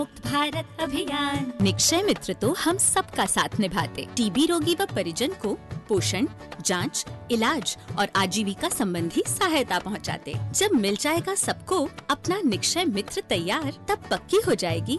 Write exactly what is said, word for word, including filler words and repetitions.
मुक्त भारत अभियान। निक्षय मित्र तो हम सबका साथ निभाते, टीबी रोगी व परिजन को पोषण, जांच, इलाज और आजीविका संबंधी सहायता पहुंचाते। जब मिल जाएगा सबको अपना निक्षय मित्र तैयार, तब पक्की हो जाएगी